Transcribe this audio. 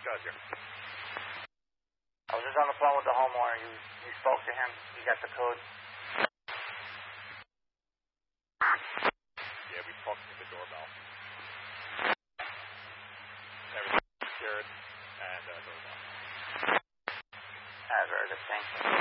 Gotcha. I was just on the phone with the homeowner. You spoke to him. You got the code. Yeah, we talked to the doorbell. Everything's secured and doorbell. Very good. Thank you.